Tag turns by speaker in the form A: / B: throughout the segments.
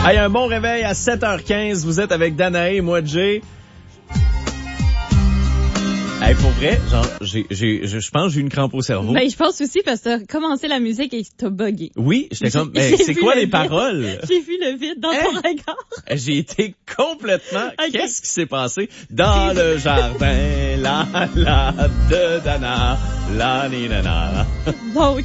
A: Hey, un bon réveil à 7h15. Vous êtes avec Danae, moi, Jay. Hey, pour vrai, genre, je pense que j'ai eu une crampe au cerveau.
B: Ben, je pense aussi parce que t'as commencé la musique et t'as bugué.
A: Oui, j'étais comme, mais c'est quoi les paroles?
B: J'ai vu le vide dans ton regard.
A: J'ai été complètement, Qu'est-ce qui s'est passé? Dans le jardin, de Dana, la ninana.
B: Donc,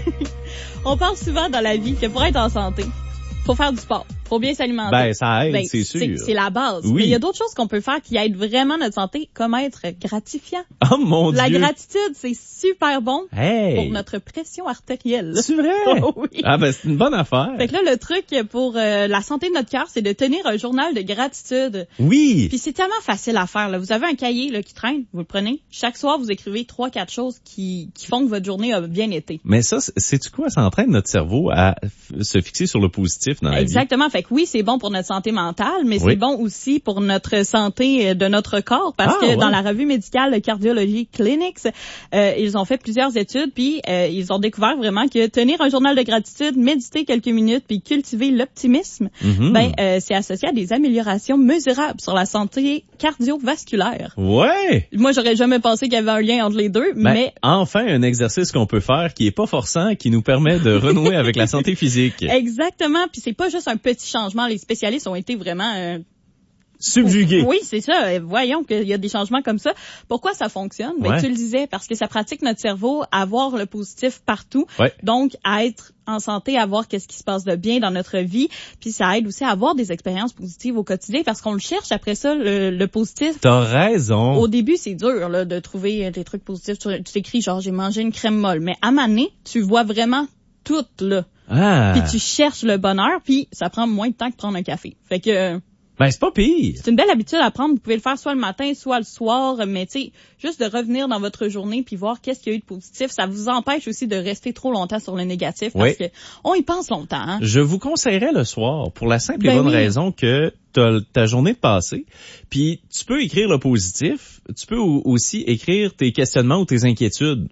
B: on parle souvent dans la vie que pour être en santé, faut faire du sport. Faut bien s'alimenter.
A: Ben, ça aide, c'est sûr.
B: C'est la base.
A: Oui.
B: Mais il y a d'autres choses qu'on peut faire qui aident vraiment notre santé, comme être gratifiant.
A: Oh mon
B: La
A: Dieu!
B: La gratitude, c'est super bon pour notre pression artérielle.
A: C'est vrai?
B: Oh, oui.
A: Ah ben, c'est une bonne affaire.
B: Fait que là, le truc pour la santé de notre cœur, c'est de tenir un journal de gratitude.
A: Oui!
B: Puis c'est tellement facile à faire. Là. Vous avez un cahier là, qui traîne, vous le prenez. Chaque soir, vous écrivez 3-4 choses qui font que votre journée a bien été.
A: Mais ça, sais-tu quoi? Ça entraîne notre cerveau à se fixer sur le positif dans la vie.
B: Exactement. Fait que oui, c'est bon pour notre santé mentale, mais c'est bon aussi pour notre santé de notre corps, parce que dans la revue médicale Cardiology Clinics, ils ont fait plusieurs études, puis ils ont découvert vraiment que tenir un journal de gratitude, méditer quelques minutes, puis cultiver l'optimisme, c'est associé à des améliorations mesurables sur la santé cardiovasculaire.
A: Ouais!
B: Moi, j'aurais jamais pensé qu'il y avait un lien entre les deux, mais...
A: Enfin, un exercice qu'on peut faire qui est pas forçant, qui nous permet de renouer avec la santé physique.
B: Exactement, puis c'est pas juste un petit changement. Les spécialistes ont été vraiment
A: subjugués.
B: Oui, c'est ça. Voyons qu'il y a des changements comme ça. Pourquoi ça fonctionne? Ben, tu le disais, parce que ça pratique notre cerveau à voir le positif partout. Ouais. Donc, à être en santé, à voir qu'est-ce qui se passe de bien dans notre vie. Puis ça aide aussi à avoir des expériences positives au quotidien, parce qu'on le cherche après ça, le positif.
A: T'as raison.
B: Au début, c'est dur là de trouver des trucs positifs. Tu t'écris genre, j'ai mangé une crème molle. Mais à un moment donné, tu vois vraiment tout là. Puis tu cherches le bonheur, puis ça prend moins de temps que prendre un café. Fait que...
A: Ben, c'est pas pire.
B: C'est une belle habitude à prendre. Vous pouvez le faire soit le matin, soit le soir, mais tu sais, juste de revenir dans votre journée puis voir qu'est-ce qu'il y a eu de positif, ça vous empêche aussi de rester trop longtemps sur le négatif, parce que on y pense longtemps. Hein?
A: Je vous conseillerais le soir, pour la simple et bonne raison que t'as ta journée de passé, puis tu peux écrire le positif, tu peux aussi écrire tes questionnements ou tes inquiétudes.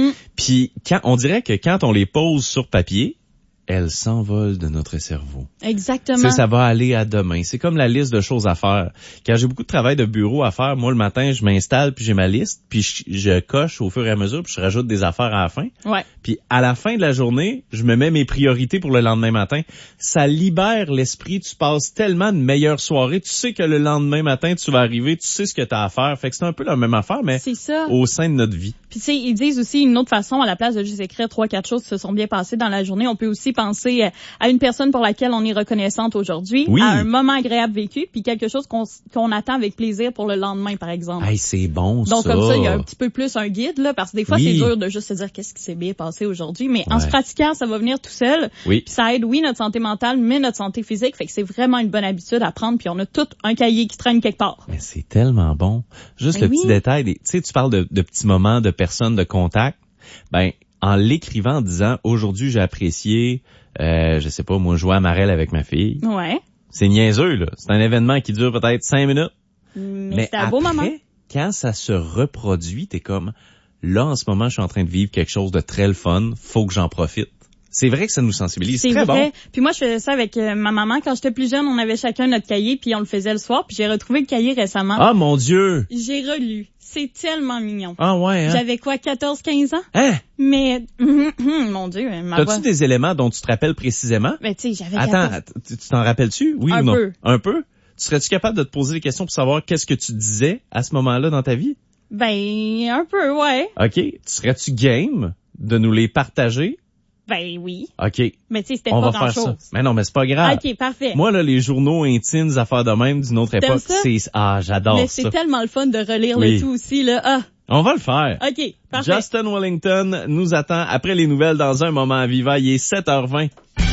A: Puis on dirait que quand on les pose sur papier, elles s'envolent de notre cerveau.
B: Exactement.
A: Ça va aller à demain. C'est comme la liste de choses à faire. Quand j'ai beaucoup de travail de bureau à faire, moi, le matin, je m'installe, puis j'ai ma liste, puis je coche au fur et à mesure, puis je rajoute des affaires à la fin.
B: Ouais.
A: Puis à la fin de la journée, je me mets mes priorités pour le lendemain matin. Ça libère l'esprit. Tu passes tellement de meilleures soirées. Tu sais que le lendemain matin, tu vas arriver, tu sais ce que tu as à faire. Fait que c'est un peu la même affaire, mais au sein de notre vie.
B: Puis tu sais, ils disent aussi une autre façon, à la place de juste écrire 3-4 choses qui se sont bien passées dans la journée, on peut aussi penser à une personne pour laquelle on est reconnaissante aujourd'hui, à un moment agréable vécu, puis quelque chose qu'on attend avec plaisir pour le lendemain, par exemple.
A: Hey, c'est bon.
B: Donc comme ça, il y a un petit peu plus un guide là, parce que des fois c'est dur de juste se dire qu'est-ce qui s'est bien passé aujourd'hui, mais en se pratiquant, ça va venir tout seul. Puis ça aide notre santé mentale, mais notre santé physique, fait que c'est vraiment une bonne habitude à prendre, puis on a tout un cahier qui traîne quelque part.
A: Mais c'est tellement bon. Juste le petit détail, tu sais, tu parles de petits moments, de personnes, de contact. Ben, en l'écrivant, en disant aujourd'hui j'ai apprécié, je sais pas, moi jouer à Marelle avec ma fille.
B: Ouais.
A: C'est niaiseux là. C'est un événement qui dure peut-être 5 minutes.
B: Mais c'est un beau moment.
A: Quand ça se reproduit, t'es comme là en ce moment je suis en train de vivre quelque chose de très le fun. Faut que j'en profite. C'est vrai que ça nous sensibilise. C'est très
B: vrai.
A: Bon.
B: Puis moi, je faisais ça avec ma maman. Quand j'étais plus jeune, on avait chacun notre cahier, puis on le faisait le soir. Puis j'ai retrouvé le cahier récemment.
A: Ah, mon Dieu!
B: J'ai relu. C'est tellement mignon.
A: Ah ouais, hein?
B: J'avais quoi, 14-15 ans?
A: Hein?
B: Mais, mon Dieu,
A: T'as-tu des éléments dont tu te rappelles précisément?
B: Ben, tu sais, j'avais 14.
A: Attends, tu t'en rappelles-tu? Oui ou non? Un peu? Serais-tu capable de te poser des questions pour savoir qu'est-ce que tu disais à ce moment-là dans ta vie?
B: Ben, un peu, ouais.
A: OK. Serais-tu game de nous les partager?
B: Ben oui.
A: OK.
B: Mais tu sais, c'était pas grand-chose. Ça.
A: Mais non, mais c'est pas grave.
B: OK, parfait.
A: Moi, là, les journaux intimes, des affaires de même d'une autre époque, j'adore ça.
B: Mais c'est tellement le fun de relire le tout aussi, là. Ah.
A: On va le faire.
B: OK, parfait.
A: Justin Wellington nous attend après les nouvelles dans un moment à Viva. Il est 7h20.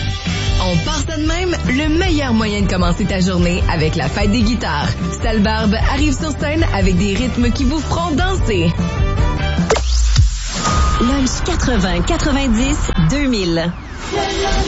C: On part ça de même, le meilleur moyen de commencer ta journée avec la fête des guitares. Stalbarbe arrive sur scène avec des rythmes qui vous feront danser. Lunch 80, 90, 2000.